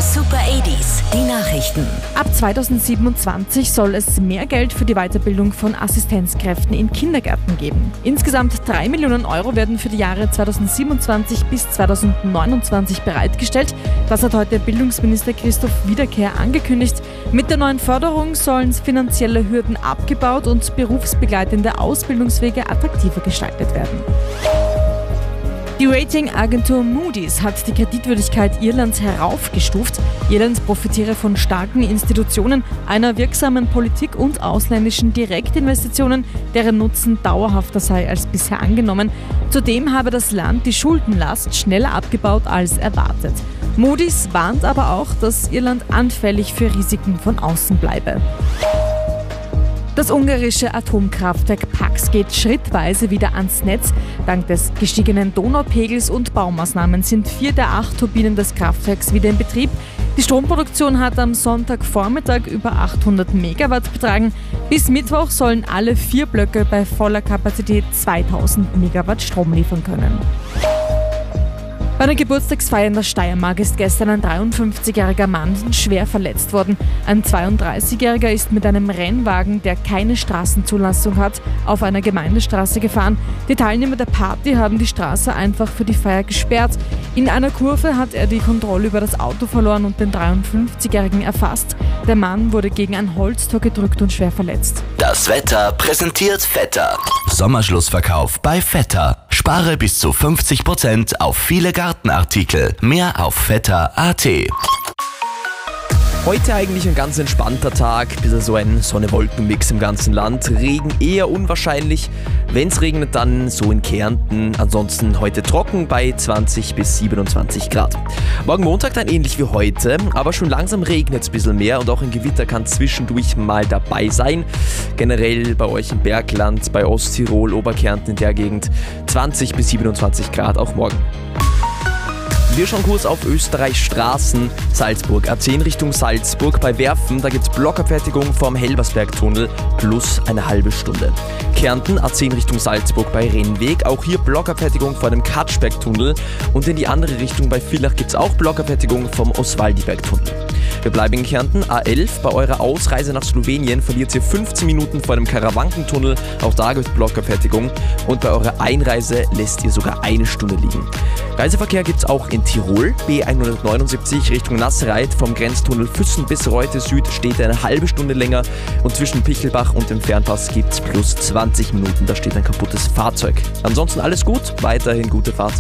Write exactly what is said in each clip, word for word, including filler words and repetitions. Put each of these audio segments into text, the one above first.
Super achtziger, die Nachrichten. Ab zweitausendsiebenundzwanzig soll es mehr Geld für die Weiterbildung von Assistenzkräften in Kindergärten geben. Insgesamt drei Millionen Euro werden für die Jahre zweitausendsiebenundzwanzig bis zweitausendneunundzwanzig bereitgestellt. Das hat heute Bildungsminister Christoph Wiederkehr angekündigt. Mit der neuen Förderung sollen finanzielle Hürden abgebaut und berufsbegleitende Ausbildungswege attraktiver gestaltet werden. Die Ratingagentur Moody's hat die Kreditwürdigkeit Irlands heraufgestuft. Irland profitiere von starken Institutionen, einer wirksamen Politik und ausländischen Direktinvestitionen, deren Nutzen dauerhafter sei als bisher angenommen. Zudem habe das Land die Schuldenlast schneller abgebaut als erwartet. Moody's warnt aber auch, dass Irland anfällig für Risiken von außen bleibe. Das ungarische Atomkraftwerk Paks geht schrittweise wieder ans Netz. Dank des gestiegenen Donaupegels und Baumaßnahmen sind vier der acht Turbinen des Kraftwerks wieder in Betrieb. Die Stromproduktion hat am Sonntagvormittag über achthundert Megawatt betragen. Bis Mittwoch sollen alle vier Blöcke bei voller Kapazität zweitausend Megawatt Strom liefern können. Bei einer Geburtstagsfeier in der Steiermark ist gestern ein dreiundfünfzigjähriger Mann schwer verletzt worden. Ein zweiunddreißigjähriger ist mit einem Rennwagen, der keine Straßenzulassung hat, auf einer Gemeindestraße gefahren. Die Teilnehmer der Party haben die Straße einfach für die Feier gesperrt. In einer Kurve hat er die Kontrolle über das Auto verloren und den dreiundfünfzigjährigen erfasst. Der Mann wurde gegen ein Holztor gedrückt und schwer verletzt. Das Wetter präsentiert Vetter. Sommerschlussverkauf bei Vetter. Spare bis zu fünfzig Prozent auf viele Gartenartikel. Mehr auf vetter punkt at. Heute eigentlich ein ganz entspannter Tag, bis so ein Sonne-Wolken-Mix im ganzen Land. Regen eher unwahrscheinlich. Wenn es regnet, dann so in Kärnten. Ansonsten heute trocken bei zwanzig bis siebenundzwanzig Grad. Morgen Montag dann ähnlich wie heute, aber schon langsam regnet es ein bisschen mehr und auch ein Gewitter kann zwischendurch mal dabei sein. Generell bei euch im Bergland, bei Osttirol, Oberkärnten in der Gegend zwanzig bis siebenundzwanzig Grad auch morgen. Wir schauen kurz auf Österreichs Straßen. Salzburg, A zehn Richtung Salzburg bei Werfen, da gibt es Blockabfertigung vom Helbersbergtunnel plus eine halbe Stunde. Kärnten, A zehn Richtung Salzburg bei Rennweg, auch hier Blockabfertigung vor dem Katschbergtunnel und in die andere Richtung bei Villach gibt es auch Blockabfertigung vom Oswaldibergtunnel. Wir bleiben in Kärnten, A elf, bei eurer Ausreise nach Slowenien verliert ihr fünfzehn Minuten vor dem Karawankentunnel, auch da gibt es Blockabfertigung und bei eurer Einreise lässt ihr sogar eine Stunde liegen. Reiseverkehr gibt es auch in Tirol, B hundertneunundsiebzig Richtung Nassereit, vom Grenztunnel Füssen bis Reute Süd steht eine halbe Stunde länger und zwischen Pichelbach und dem Fernpass gibt es plus zwanzig Minuten, da steht ein kaputtes Fahrzeug. Ansonsten alles gut, weiterhin gute Fahrt.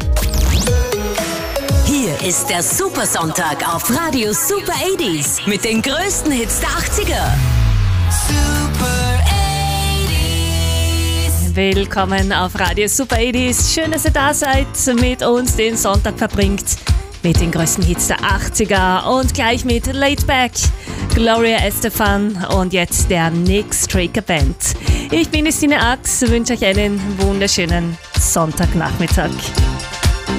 Hier ist der Supersonntag auf Radio Super achtziger mit den größten Hits der achtziger. Super achtziger. Willkommen auf Radio Super achtziger. Schön, dass ihr da seid, mit uns den Sonntag verbringt mit den größten Hits der achtziger und gleich mit Laid Back, Gloria Estefan und jetzt der Nick Straker Band. Ich bin Christine Ax, wünsche euch einen wunderschönen Sonntagnachmittag.